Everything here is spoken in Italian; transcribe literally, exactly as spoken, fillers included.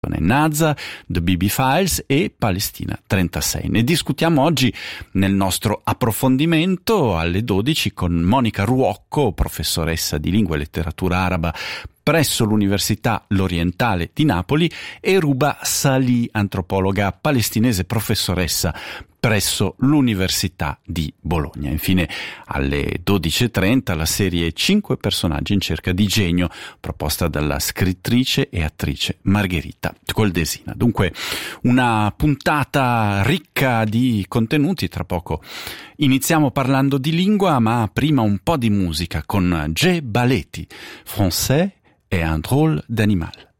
Nazza, The B B Files e Palestina trentasei. Ne discutiamo oggi nel nostro approfondimento alle dodici con Monica Ruocco, professoressa di lingua e letteratura araba presso l'Università L'Orientale di Napoli, e Ruba Salih, antropologa palestinese, professoressa presso l'Università di Bologna. Infine alle dodici e trenta la serie cinque personaggi in cerca di genio, proposta dalla scrittrice e attrice Margherita Coldesina. Dunque una puntata ricca di contenuti. Tra poco iniziamo parlando di lingua, ma prima un po' di musica con Jay Baleti, Français et un drôle d'animal.